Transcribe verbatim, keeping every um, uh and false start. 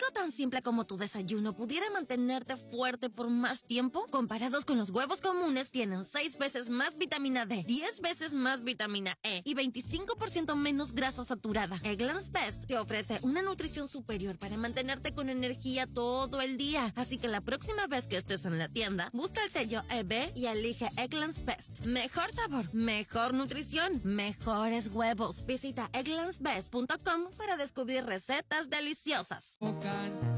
algo tan simple como tu desayuno pudiera mantenerte fuerte por más tiempo, comparados con los huevos comunes, tienen seis veces más vitamina D, diez veces más vitamina E y veinticinco por ciento menos grasa saturada. Eggland's Best te ofrece una nutrición superior para mantenerte con energía todo el día. Así que la próxima vez que estés en la tienda, busca el sello E B y elige Eggland's Best. Mejor sabor, mejor nutrición, mejores huevos. Visita egglands best punto com para descubrir recetas deliciosas.